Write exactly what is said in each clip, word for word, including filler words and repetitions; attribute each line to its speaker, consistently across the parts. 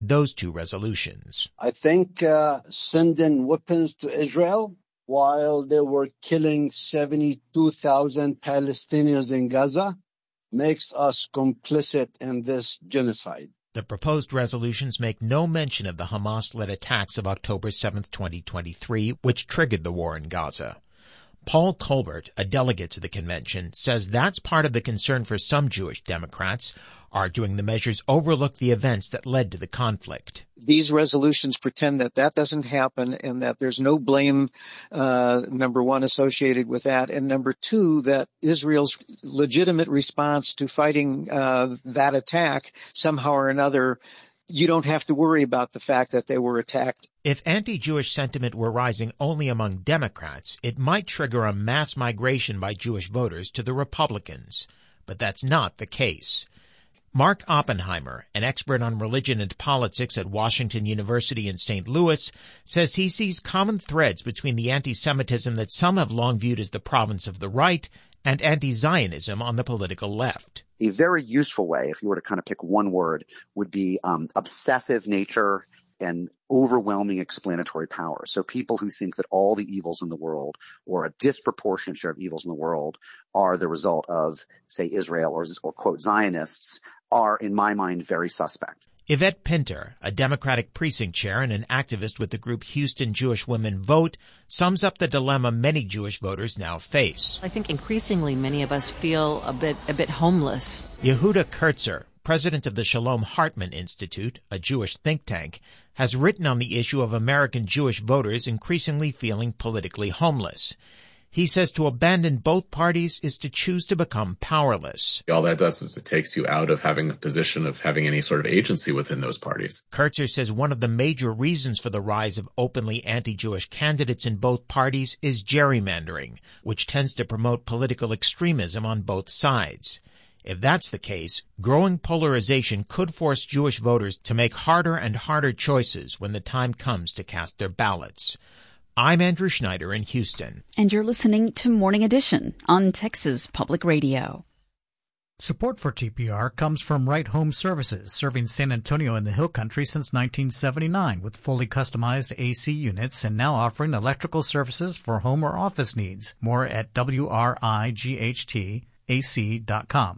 Speaker 1: those two resolutions.
Speaker 2: I think uh, sending weapons to Israel while they were killing seventy-two thousand Palestinians in Gaza makes us complicit in this genocide.
Speaker 1: The proposed resolutions make no mention of the Hamas-led attacks of October seventh, twenty twenty-three, which triggered the war in Gaza. Paul Colbert, a delegate to the convention, says that's part of the concern for some Jewish Democrats, arguing the measures overlook the events that led to the conflict.
Speaker 3: These resolutions pretend that that doesn't happen and that there's no blame, uh, number one, associated with that, and number two, that Israel's legitimate response to fighting uh, that attack somehow or another, you don't have to worry about the fact that they were attacked.
Speaker 1: If anti-Jewish sentiment were rising only among Democrats, it might trigger a mass migration by Jewish voters to the Republicans. But that's not the case. Mark Oppenheimer, an expert on religion and politics at Washington University in Saint Louis, says he sees common threads between the anti-Semitism that some have long viewed as the province of the right and anti-Zionism on the political left.
Speaker 4: A very useful way, if you were to kind of pick one word, would be um, obsessive nature and overwhelming explanatory power. So people who think that all the evils in the world, or a disproportionate share of evils in the world, are the result of, say, Israel or, or quote, Zionists, are, in my mind, very suspect.
Speaker 1: Yvette Pinter, a Democratic precinct chair and an activist with the group Houston Jewish Women Vote, sums up the dilemma many Jewish voters now face.
Speaker 5: I think increasingly many of us feel a bit a bit homeless.
Speaker 1: Yehuda Kurtzer, president of the Shalom Hartman Institute, a Jewish think tank, has written on the issue of American Jewish voters increasingly feeling politically homeless. He says to abandon both parties is to choose to become powerless.
Speaker 6: All that does is it takes you out of having a position of having any sort of agency within those parties.
Speaker 1: Kurtzer says one of the major reasons for the rise of openly anti-Jewish candidates in both parties is gerrymandering, which tends to promote political extremism on both sides. If that's the case, growing polarization could force Jewish voters to make harder and harder choices when the time comes to cast their ballots. I'm Andrew Schneider in Houston.
Speaker 7: And you're listening to Morning Edition on Texas Public Radio.
Speaker 8: Support for T P R comes from Right Home Services, serving San Antonio and the Hill Country since nineteen seventy-nine with fully customized A C units and now offering electrical services for home or office needs. More at W R I G H T A C dot com.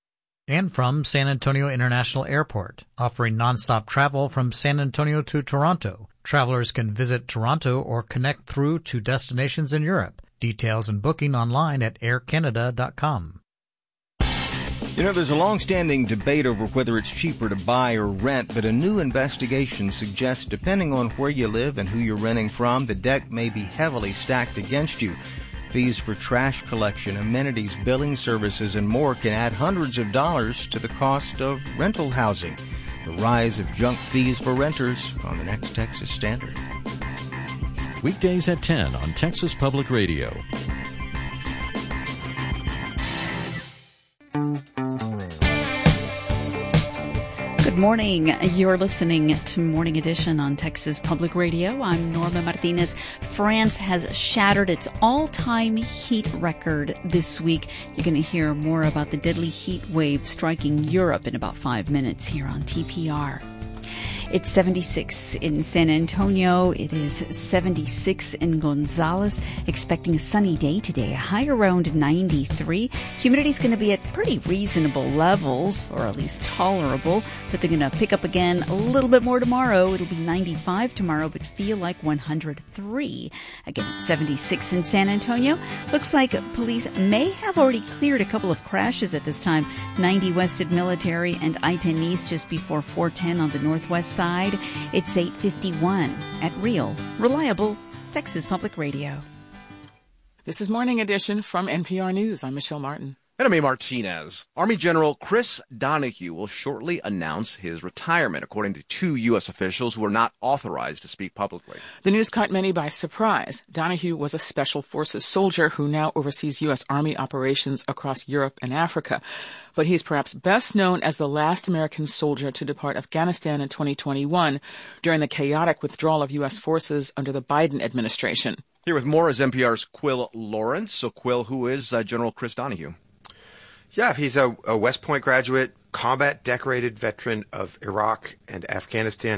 Speaker 8: And from San Antonio International Airport, offering nonstop travel from San Antonio to Toronto. Travelers can visit Toronto or connect through to destinations in Europe. Details and booking online at air canada dot com.
Speaker 9: You know, there's a long-standing debate over whether it's cheaper to buy or rent, but a new investigation suggests depending on where you live and who you're renting from, the deck may be heavily stacked against you. Fees for trash collection, amenities, billing services, and more can add hundreds of dollars to the cost of rental housing. The rise of junk fees for renters on the next Texas Standard.
Speaker 10: Weekdays at ten on Texas Public Radio.
Speaker 7: Good morning. You're listening to Morning Edition on Texas Public Radio. I'm Norma Martinez. France has shattered its all-time heat record this week. You're going to hear more about the deadly heat wave striking Europe in about five minutes here on T P R. It's seventy-six in San Antonio. It is seventy-six in Gonzales. Expecting a sunny day today, a high around ninety-three. Humidity is going to be at pretty reasonable levels, or at least tolerable, but they're going to pick up again a little bit more tomorrow. It'll be ninety-five tomorrow, but feel like one hundred three. Again, seventy-six in San Antonio. Looks like police may have already cleared a couple of crashes at this time. ninety West at Military and I ten East just before four ten on the northwest side. It's eight fifty-one at Real, reliable Texas Public Radio.
Speaker 11: This is Morning Edition from N P R News. I'm Michelle Martin.
Speaker 12: And I'm A. Martinez. Army General Chris Donahue will shortly announce his retirement, according to two U S officials who are not authorized to speak publicly.
Speaker 11: The news caught many by surprise. Donahue was a Special Forces soldier who now oversees U S. Army operations across Europe and Africa. But he's perhaps best known as the last American soldier to depart Afghanistan in twenty twenty-one during the chaotic withdrawal of U S forces under the Biden administration.
Speaker 12: Here with more is N P R's Quill Lawrence. So, Quill, who is uh, General Chris Donahue?
Speaker 13: Yeah, he's a, a West Point graduate, combat decorated veteran of Iraq and Afghanistan.